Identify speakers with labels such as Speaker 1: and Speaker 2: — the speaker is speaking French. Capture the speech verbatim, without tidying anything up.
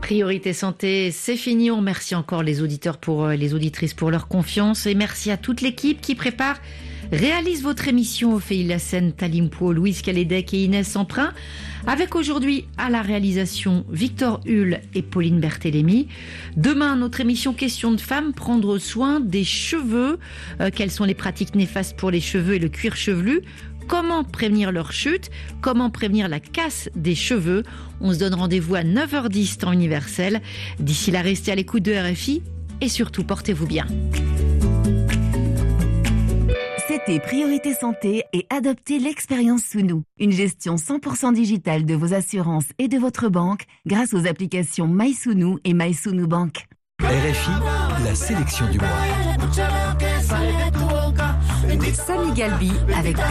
Speaker 1: Priorité santé, c'est fini. On remercie encore les auditeurs pour les auditrices pour leur confiance et merci à toute l'équipe qui prépare, réalise votre émission. Ophélie Lassène, Talimpo, Louise Calédec et Inès Emprunt. Avec aujourd'hui à la réalisation Victor Hull et Pauline Berthélémy. Demain, notre émission Question de femmes, prendre soin des cheveux. Euh, quelles sont les pratiques néfastes pour les cheveux et le cuir chevelu? Comment prévenir leur chute? Comment prévenir la casse des cheveux? On se donne rendez-vous à neuf heures dix temps universel. D'ici là, restez à l'écoute de R F I et surtout, portez-vous bien.
Speaker 2: C'était Priorité Santé et adoptez l'expérience Sounou. Une gestion cent pour cent digitale de vos assurances et de votre banque grâce aux applications MySounou et MySounou Bank.
Speaker 3: R F I, la sélection du mois.
Speaker 2: Samy Galbi avec